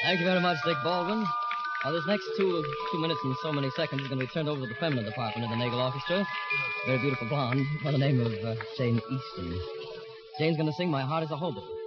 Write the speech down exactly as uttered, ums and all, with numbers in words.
Thank you very much, Dick Baldwin. Now, this next two two minutes and so many seconds is going to be turned over to the feminine department of the Naval Orchestra. Very beautiful blonde by the name of uh, Jane Easton. Jane's going to sing My Heart is a Hobo.